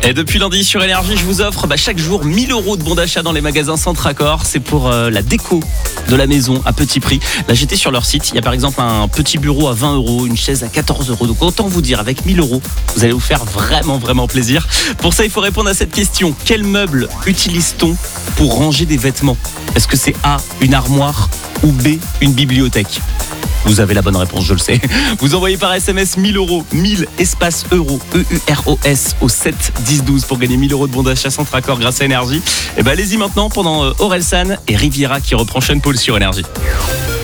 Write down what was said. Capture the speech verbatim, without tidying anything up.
Et depuis lundi sur Énergie, je vous offre bah, chaque jour mille euros de bons d'achat dans les magasins Centracor. C'est pour euh, la déco de la maison à petit prix. Là, j'étais sur leur site. Il y a par exemple un petit bureau à vingt euros, une chaise à quatorze euros. Donc autant vous dire, avec mille euros, vous allez vous faire vraiment, vraiment plaisir. Pour ça, il faut répondre à cette question. Quel meuble utilise-t-on pour ranger des vêtements? Est-ce que c'est A, une armoire ou B, une bibliothèque? Vous avez la bonne réponse, je le sais. Vous envoyez par S M S mille euros, mille espace euros, E U R O S au sept dix douze pour gagner mille euros de bons d'achat Centracor grâce à Énergie. Et ben allez-y maintenant pendant Orelsan et Riviera qui reprend Sean Paul sur Énergie.